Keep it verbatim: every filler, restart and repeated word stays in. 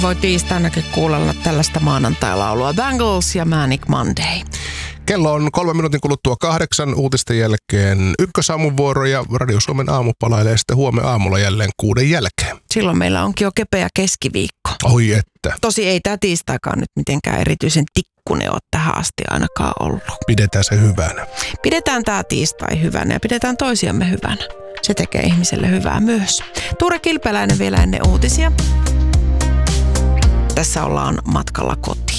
Voi tiistainakin kuunnella tällaista maanantai-laulua. Bangles ja Manic Monday. Kello on kolme minuutin kuluttua kahdeksan uutisten jälkeen ykkösaamun vuoro ja Radio Suomen aamu palailee sitten huomenna aamulla jälleen kuuden jälkeen. Silloin meillä onkin jo kepeä keskiviikko. Oi että. Tosi ei tämä tiistaikaan nyt mitenkään erityisen tikkunen ole tähän asti ainakaan ollut. Pidetään se hyvänä. Pidetään tämä tiistai hyvänä ja pidetään toisiamme hyvänä. Se tekee ihmiselle hyvää myös. Tuure Kilpeläinen vielä ennen uutisia. Tässä ollaan matkalla kotiin.